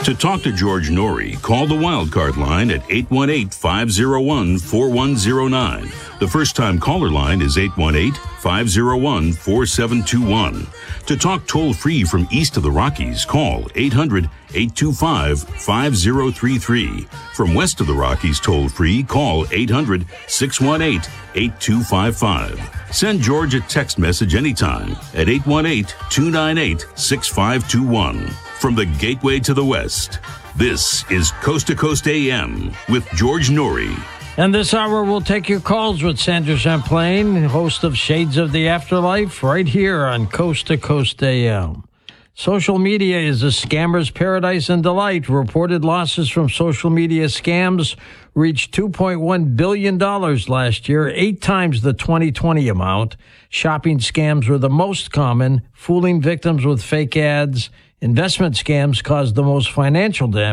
To talk to George Norrie, call the Wildcard line at 818-501-4109. The first-time caller line is 818-501-4721. To talk toll-free from east of the Rockies, call 800-825-5033. From west of the Rockies, toll-free, call 800-618-8255. Send George a text message anytime at 818-298-6521. From the Gateway to the West, this is Coast to Coast AM with George Norrie. And this hour, we'll take your calls with Sandra Champlain, host of Shades of the Afterlife, right here on Coast to Coast AM. Social media is a scammer's paradise and delight. Reported losses from social media scams reached $2.1 billion last year, 8 times the 2020 amount. Shopping scams were the most common, fooling victims with fake ads. Investment scams caused the most financial damage.